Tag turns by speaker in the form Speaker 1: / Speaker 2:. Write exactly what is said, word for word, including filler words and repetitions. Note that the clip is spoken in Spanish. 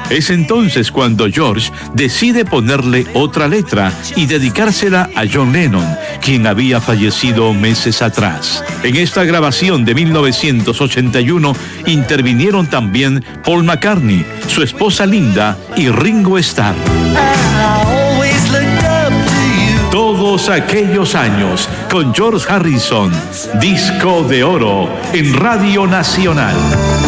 Speaker 1: Es entonces cuando George decide ponerle otra letra y dedicársela a John Lennon, quien había fallecido meses atrás. En esta grabación de mil novecientos ochenta y uno intervinieron también Paul McCartney, su esposa Linda y Ringo Starr. Todos aquellos años con George Harrison, disco de oro en Radio Nacional.